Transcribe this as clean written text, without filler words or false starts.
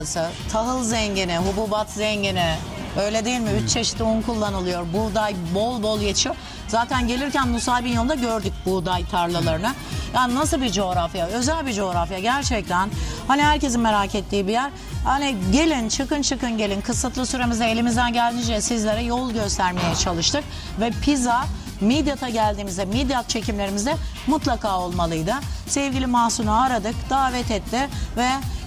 tahıl zengini, hububat zengini. Öyle değil mi? 3 çeşit un kullanılıyor. Buğday bol bol yetişiyor. Zaten gelirken Nusaybin yolunda gördük buğday tarlalarını. Yani nasıl bir coğrafya? Özel bir coğrafya gerçekten. Hani herkesin merak ettiği bir yer. Hani gelin, çıkın gelin. Kısıtlı süremizde elimizden geldiğince sizlere yol göstermeye çalıştık. Ve pizza Midyat'a geldiğimizde, Midyat çekimlerimizde mutlaka olmalıydı. Sevgili Mahsun'u aradık, davet etti ve